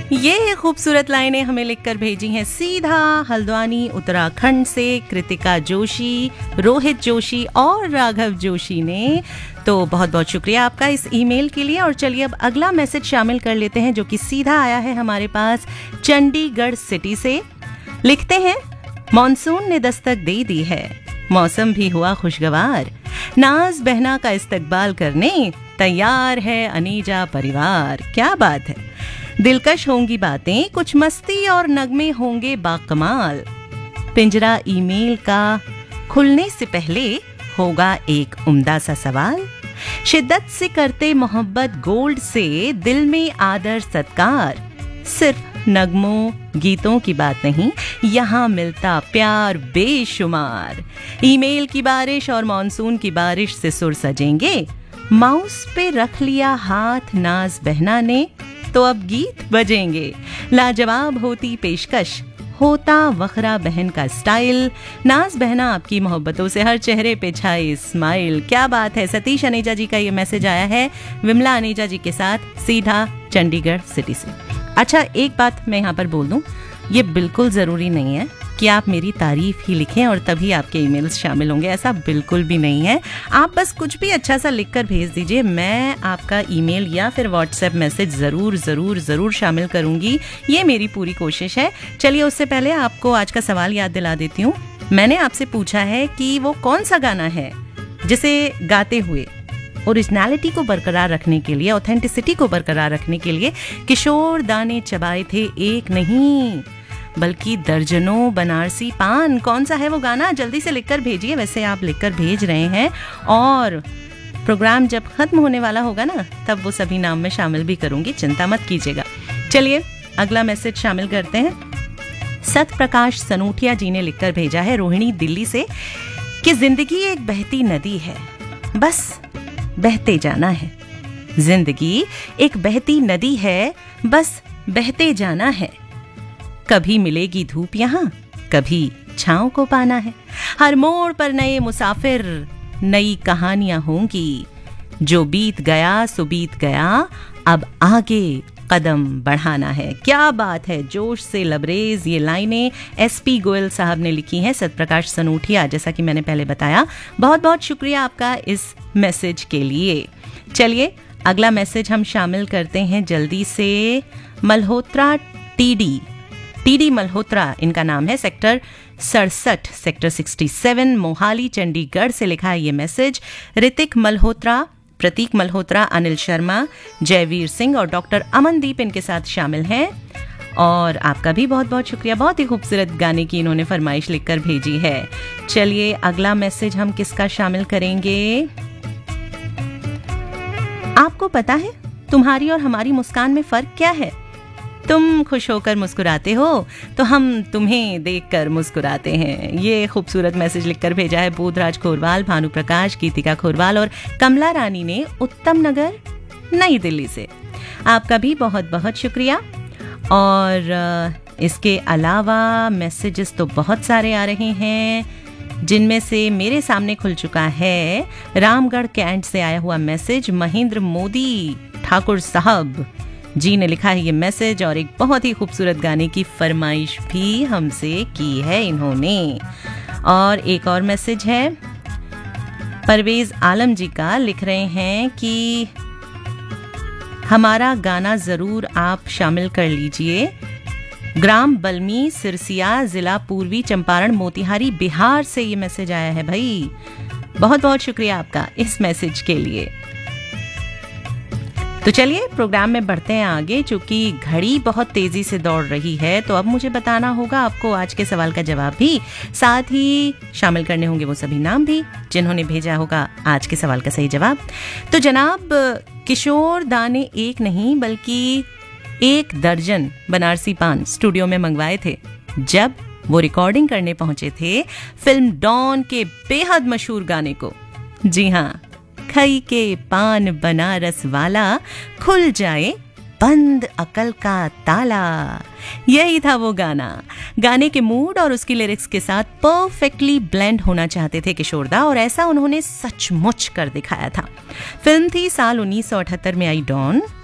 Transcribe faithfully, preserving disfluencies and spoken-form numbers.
ये खूबसूरत लाइनें हमें लिखकर भेजी हैं सीधा हल्द्वानी उत्तराखंड से कृतिका जोशी, रोहित जोशी और राघव जोशी ने। तो बहुत बहुत शुक्रिया आपका इस ईमेल के लिए। और चलिए अब अगला मैसेज शामिल कर लेते हैं जो कि सीधा आया है हमारे पास चंडीगढ़ सिटी से। लिखते हैं, मॉनसून ने दस्तक दे दी है, मौसम भी हुआ खुशगवार, नाज बहना का इस्तकबाल करने तैयार है अनीजा परिवार। क्या बात है, दिलकश होंगी बातें, कुछ मस्ती और नगमे होंगे बाकमाल। पिंजरा ईमेल का खुलने से पहले होगा एक उम्दा सा सवाल, शिद्दत से करते मोहब्बत गोल्ड से, दिल में आदर सत्कार, सिर्फ नगमों गीतों की बात नहीं, यहाँ मिलता प्यार बेशुमार। ईमेल की बारिश और मॉनसून की बारिश से सुर सजेंगे, माउस पे रख लिया हाथ नाज बहना ने, तो अब गीत बजेंगे। लाजवाब होती पेशकश, होता वखरा बहन का स्टाइल, नाज बहना आपकी मोहब्बतों से हर चेहरे पे छाए स्माइल। क्या बात है। सतीश अनेजा जी का ये मैसेज आया है विमला अनेजा जी के साथ सीधा चंडीगढ़ सिटी से। अच्छा, एक बात मैं यहाँ पर बोल दूँ, ये बिल्कुल ज़रूरी नहीं है कि आप मेरी तारीफ ही लिखें और तभी आपके ईमेल्स शामिल होंगे, ऐसा बिल्कुल भी नहीं है। आप बस कुछ भी अच्छा सा लिखकर भेज दीजिए, मैं आपका ईमेल या फिर व्हाट्सएप मैसेज ज़रूर ज़रूर ज़रूर शामिल करूँगी, ये मेरी पूरी कोशिश है। चलिए उससे पहले आपको आज का सवाल याद दिला देती हूँ। मैंने आपसे पूछा है कि वो कौन सा गाना है जिसे गाते हुए ओरिजिनलिटी को बरकरार रखने के लिए, ऑथेंटिसिटी को बरकरार रखने के लिए किशोर दा ने चबाए थे एक नहीं बल्कि दर्जनों बनारसी पान। कौन सा है वो गाना, जल्दी से लिखकर भेजिए। वैसे आप लिखकर भेज रहे हैं और प्रोग्राम जब खत्म होने वाला होगा ना, तब वो सभी नाम में शामिल भी करूंगी, चिंता मत कीजिएगा। चलिए अगला मैसेज शामिल करते हैं। सत प्रकाश सनूठिया जी ने लिखकर भेजा है रोहिणी दिल्ली से कि जिंदगी एक बहती नदी है, बस बहते जाना है। जिंदगी एक बहती नदी है, बस बहते जाना है। कभी मिलेगी धूप यहाँ, कभी छांव को पाना है। हर मोड़ पर नए मुसाफिर, नई कहानियां होंगी। जो बीत गया सो बीत गया, अब आगे कदम बढ़ाना है। क्या बात है, जोश से लबरेज ये लाइनें एस पी गोयल साहब ने लिखी हैं, सतप्रकाश सनूठिया, जैसा कि मैंने पहले बताया। बहुत बहुत शुक्रिया आपका इस मैसेज के लिए। चलिए अगला मैसेज हम शामिल करते हैं जल्दी से। मल्होत्रा टीडी टीडी मल्होत्रा इनका नाम है, सेक्टर सड़सठ सेक्टर सड़सठ मोहाली चंडीगढ़ से लिखा है ये मैसेज। ऋतिक मल्होत्रा, प्रतीक मल्होत्रा, अनिल शर्मा, जयवीर सिंह और डॉक्टर अमनदीप इनके साथ शामिल हैं। और आपका भी बहुत बहुत शुक्रिया, बहुत ही खूबसूरत गाने की इन्होंने फरमाइश लिखकर भेजी है। चलिए अगला मैसेज हम किसका शामिल करेंगे। आपको पता है तुम्हारी और हमारी मुस्कान में फर्क क्या है? तुम खुश होकर मुस्कुराते हो तो हम तुम्हें देखकर मुस्कुराते हैं। ये खूबसूरत मैसेज लिखकर भेजा है बोधराज खोरवाल, भानु प्रकाश, गीतिका खोरवाल और कमला रानी ने उत्तम नगर नई दिल्ली से। आपका भी बहुत बहुत शुक्रिया। और इसके अलावा मैसेजेस तो बहुत सारे आ रहे हैं, जिनमें से मेरे सामने खुल चुका है रामगढ़ कैंट से आया हुआ मैसेज। महेंद्र मोदी ठाकुर साहब जी ने लिखा है ये मैसेज और एक बहुत ही खूबसूरत गाने की फरमाइश भी हमसे की है इन्होंने। और एक और मैसेज है परवेज आलम जी का, लिख रहे हैं कि हमारा गाना जरूर आप शामिल कर लीजिए। ग्राम बल्मी, सिरसिया, जिला पूर्वी चंपारण, मोतिहारी, बिहार से ये मैसेज आया है भाई। बहुत बहुत शुक्रिया आपका इस मैसेज के लिए। तो चलिए प्रोग्राम में बढ़ते हैं आगे। चूंकि घड़ी बहुत तेजी से दौड़ रही है तो अब मुझे बताना होगा आपको आज के सवाल का जवाब भी, साथ ही शामिल करने होंगे वो सभी नाम भी जिन्होंने भेजा होगा आज के सवाल का सही जवाब। तो जनाब किशोर दा ने एक नहीं बल्कि एक दर्जन बनारसी पान स्टूडियो में मंगवाए थे जब वो रिकॉर्डिंग करने पहुंचे थे फिल्म डॉन के बेहद मशहूर गाने को। जी हाँ, खई के पान बनारस वाला, खुल जाए बंद अकल का ताला। यही था वो गाना। गाने के मूड और उसकी लिरिक्स के साथ परफेक्टली ब्लेंड होना चाहते थे किशोरदा और ऐसा उन्होंने सचमुच कर दिखाया था। फिल्म थी साल उन्नीस सौ अठहत्तर में आई डॉन।